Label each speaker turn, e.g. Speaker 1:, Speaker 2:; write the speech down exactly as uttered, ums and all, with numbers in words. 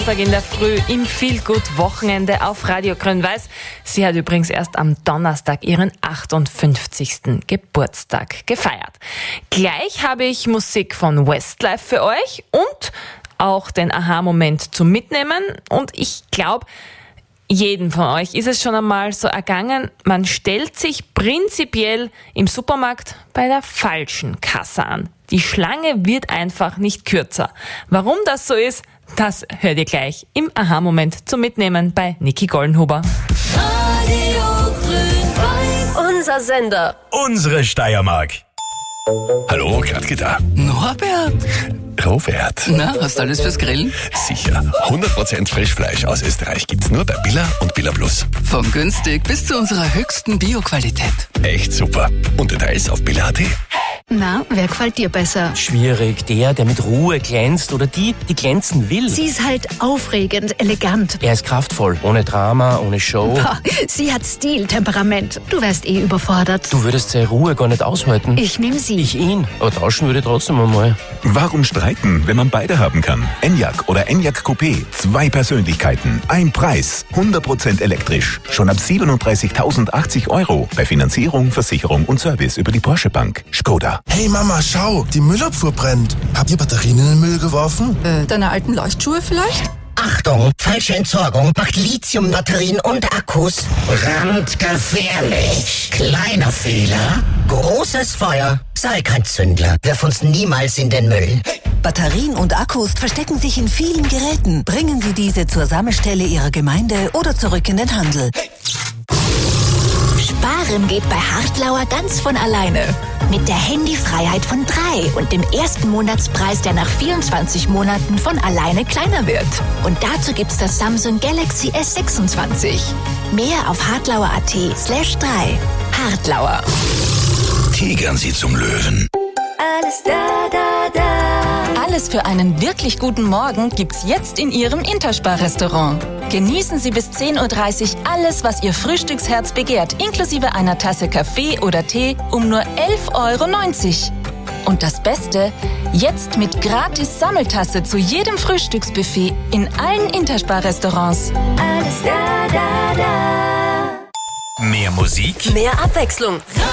Speaker 1: Donnerstag in der Früh im Feel-Good-Wochenende auf Radio Grün-Weiß. Sie hat übrigens erst am Donnerstag ihren achtundfünfzigsten Geburtstag gefeiert. Gleich habe ich Musik von Westlife für euch und auch den Aha-Moment zum Mitnehmen. Und ich glaube, jedem von euch ist es schon einmal so ergangen, man stellt sich prinzipiell im Supermarkt bei der falschen Kasse an. Die Schlange wird einfach nicht kürzer. Warum das so ist, das hört ihr gleich im Aha-Moment zum Mitnehmen bei Niki Goldenhuber.
Speaker 2: Radio Grün-Weiß. Unser Sender.
Speaker 3: Unsere Steiermark. Hallo, Gradke da.
Speaker 4: Norbert,
Speaker 3: Robert.
Speaker 4: na, hast du alles fürs Grillen?
Speaker 3: Sicher. hundert Prozent Frischfleisch aus Österreich gibt's nur bei Billa und Billa Plus.
Speaker 4: Vom günstig bis zu unserer höchsten Bio-Qualität.
Speaker 3: Echt super. Und Details auf billa punkt at.
Speaker 5: Na, wer gefällt dir besser?
Speaker 6: Schwierig, der, der mit Ruhe glänzt oder die, die glänzen will.
Speaker 5: Sie ist halt aufregend, elegant.
Speaker 6: Er ist kraftvoll, ohne Drama, ohne Show.
Speaker 5: Boah, sie hat Stil, Temperament. Du wärst eh überfordert.
Speaker 6: Du würdest seine Ruhe gar nicht aushalten.
Speaker 5: Ich nehm sie.
Speaker 6: Ich ihn. Aber tauschen würde ich trotzdem einmal.
Speaker 7: Warum streiten, wenn man beide haben kann? Enyaq oder Enyaq Coupé. Zwei Persönlichkeiten, ein Preis. hundert Prozent elektrisch. Schon ab siebenunddreißigtausendachtzig Euro. Bei Finanzierung, Versicherung und Service über die Porsche Bank. Skoda.
Speaker 8: Hey Mama, schau, die Müllabfuhr brennt. Habt ihr Batterien in den Müll geworfen?
Speaker 9: Äh, deine alten Leuchtschuhe vielleicht?
Speaker 10: Achtung, falsche Entsorgung macht Lithiumbatterien und Akkus brandgefährlich. Kleiner Fehler, großes Feuer. Sei kein Zündler, wirf uns niemals in den Müll.
Speaker 11: Batterien und Akkus verstecken sich in vielen Geräten. Bringen Sie diese zur Sammelstelle Ihrer Gemeinde oder zurück in den Handel.
Speaker 12: Sparen geht bei Hartlauer ganz von alleine. Mit der Handyfreiheit von drei und dem ersten Monatspreis, der nach vierundzwanzig Monaten von alleine kleiner wird. Und dazu gibt's das Samsung Galaxy S sechsundzwanzig. Mehr auf hartlauer.at slash drei. Hartlauer.
Speaker 3: Tigern Sie zum Löwen.
Speaker 2: Alles da, da, da.
Speaker 13: Alles für einen wirklich guten Morgen gibt's jetzt in Ihrem Interspar-Restaurant. Genießen Sie bis zehn Uhr dreißig alles, was Ihr Frühstücksherz begehrt, inklusive einer Tasse Kaffee oder Tee um nur elf Euro neunzig. Und das Beste, jetzt mit gratis Sammeltasse zu jedem Frühstücksbuffet in allen Interspar-Restaurants.
Speaker 2: Alles da, da, da.
Speaker 3: Mehr Musik,
Speaker 2: Mehr Abwechslung.